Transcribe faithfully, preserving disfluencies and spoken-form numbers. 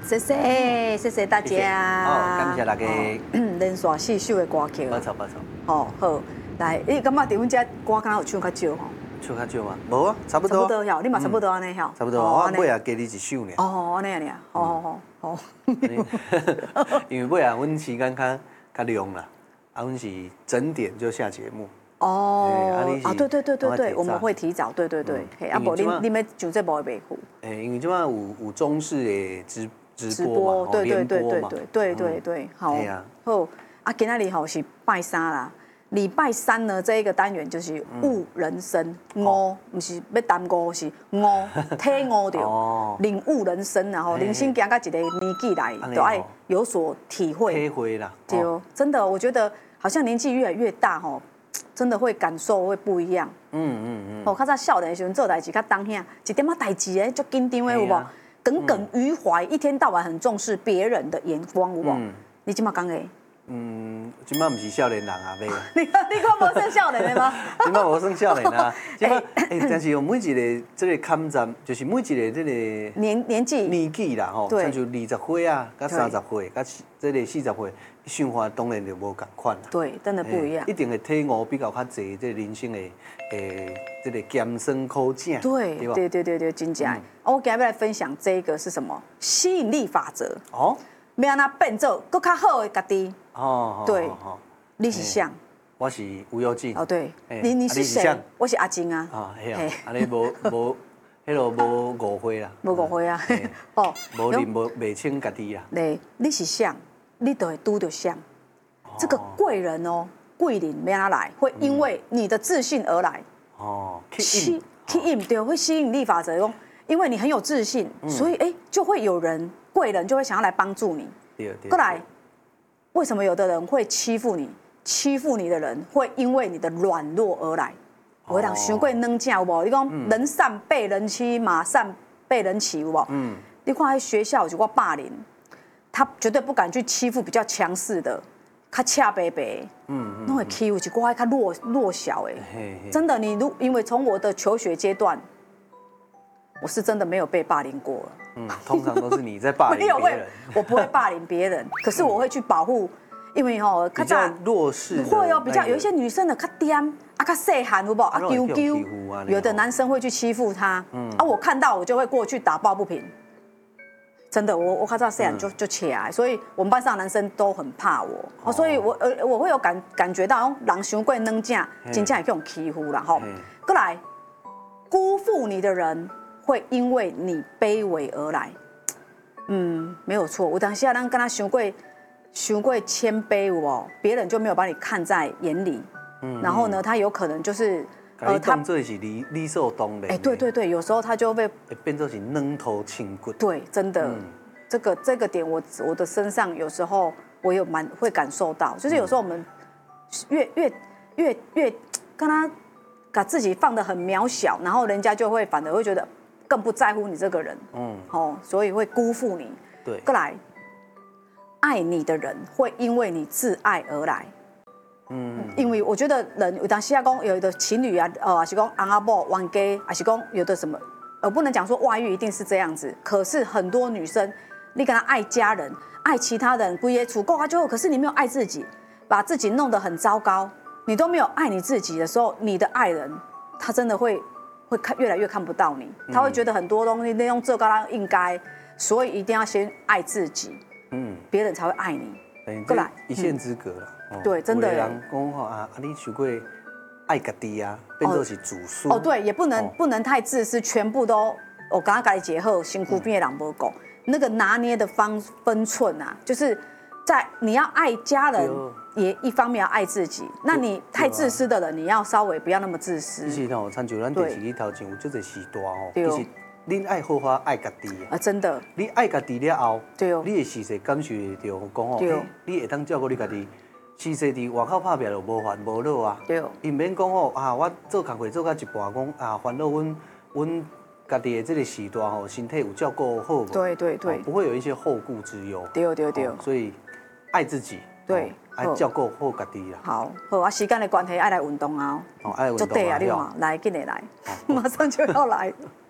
谢谢谢谢大家， 哦，感谢大家连续四首的歌曲， 不错不错。 哦好，来，你感觉伫阮遮歌敢有唱较少吼？ 唱较少嘛？无啊，差不多。 差不多晓，你嘛差不多安尼晓。 差不多，我尾也加你一首呢。 哦，安尼安尼啊，好好好好。 因为尾啊，阮时间较较量啦，啊，阮是整点就下节目。 哦，啊，对对对对对，我们会提早，对对对，嘿，啊，无你你们上这无会袂赴。 诶，因为即摆有有中视的直直播嘛， 对对对对联播嘛， 对对对对，好，好，啊，今仔日吼是拜三啦。礼拜三呢，这一个单元就是悟人生，悟不是要谈悟，是悟体悟到，领悟人生，然后人生行到一个年纪来，都爱有所体会。 体会啦， 对，真的，我觉得好像年纪越来越大吼，真的会感受会不一样。嗯嗯嗯。哦，较早少年的时阵做代志较当下，一点仔代志诶，足紧张诶，有无？耿耿于怀，一天到晚很重视别人的眼光，有无？你今嘛讲诶？ 嗯，今麦不是少年人啊，袂。 你看，你看无算少年的吗？ 今麦无算少年啊，今麦诶，但是每一个这个坎站，就是每一个这个年年纪年纪啦吼，像就二十岁啊，甲三十岁，甲这个四十岁，想法当然就无共款啦。 对，真的不一样。 一定会体悟比较较侪，这人生的诶，这个艰酸苦涩。 对，对对对对，真正。我今日要来分享这个是什么？吸引力法则。哦。要安那变做更较好的家己。哦，对，你是谁？ 我是吴友进。 哦，对，你你是谁？我是阿金啊。 啊，嘿啊，安尼无无，迄落无误会啦。 无误会啊。哦， 无认无袂清家己啊。 对，你是谁？你就会拄到谁。这个贵人哦，贵人要安来，会因为你的自信而来。哦，吸吸引对，会吸引力法则讲，因为你很有自信，所以哎，就会有人贵人就会想要来帮助你。对对。过来。为什么有的人会欺负你？欺负你的人会因为你的软弱而来。我讲伤过软正有无？你讲人善被人欺，马善被人骑有无？嗯。你看在学校有一个霸凌，他绝对不敢去欺负比较强势的，较恰白白。嗯嗯。那会欺负一个较弱弱小的。真的，你如因为从我的求学阶段，我是真的没有被霸凌过。 嗯，通常都是你在霸凌别人。 我不会霸凌别人，可是我会去保护，因为吼， 比较弱势。 会哦，比较有一些女生的较点，啊较细汉，有无啊丢丢，有的男生会去欺负她，啊我看到我就会过去打抱不平。真的，我我较早细汉就就起来，所以我们班上的男生都很怕我，哦，所以我呃我会有感感觉到，人伤过软正，真正会去用欺负啦吼。过来，辜负你的人。会因为你卑微而来，嗯，没有错。我当下让跟他想过，想过谦卑哦，别人就没有把你看在眼里。嗯，然后呢，他有可能就是呃，他这是理理所当然。 哎，对对对，有时候他就会变成是软头轻骨。 对，真的，嗯、这个这个点我我的身上有时候我有蛮会感受到，就是有时候我们越越越越跟他把自己放得很渺小，然后人家就会反而会觉得。更不在乎你这个人，嗯，哦，所以会辜负你。 对， 过来，爱你的人会因为你自爱而来，嗯，因为我觉得人有当时啊讲有的情侣啊，呃，还是讲翁仔某冤家，还是讲有的什么，呃，不能讲说外遇一定是这样子。可是很多女生，你跟她爱家人、爱其他人，规个处够啊就好，可是你没有爱自己，把自己弄得很糟糕，你都没有爱你自己的时候，你的爱人他真的会。会看越来越看不到你，他会觉得很多东西那用这个他应该，所以一定要先爱自己，嗯，别人才会爱你。 过来一线之隔了。 对，真的。 人讲吼啊，你学过爱家己啊，变做是主诉。 哦，对，也不能不能太自私，全部都我刚刚改结合，辛苦变人无够，那个拿捏的方分寸啊，就是在你要爱家人。也一方面要爱自己，那你太自私的人，你要稍微不要那么自私。 其实吼，参像咱电视里头前有这个时段吼，其实恁爱好好爱家己啊，真的。 你爱家己了后， 对哦， 你会时时感受到讲吼，你会当照顾你家己，时时伫外口拍拼就无烦无恼啊。对哦，伊免讲吼啊，我做工课做到一半，讲啊烦恼阮阮家己的这个时段吼，身体有照顾好无？对对对，不会有一些后顾之忧。对对对，所以爱自己。对。爱照顾好家己啦。好，好啊，时间的关系，爱来运动啊。哦，爱运动啊。足对啊，你看，来，紧来来，马上就要来。